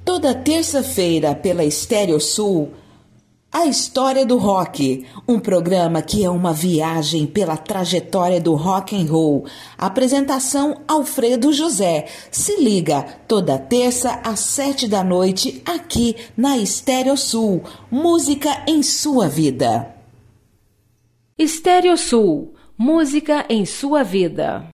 Toda terça-feira pela Estéreo Sul, A História do Rock, um programa que é uma viagem pela trajetória do rock and roll. Apresentação Alfredo José. Se liga, toda terça às 7 da noite, aqui na Estéreo Sul. Música em sua vida. Estéreo Sul, música em sua vida.